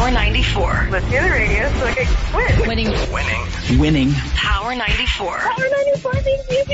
Power 94. Let's hear the radio so I can win. Winning. Winning. Power 94. Power 94 means music.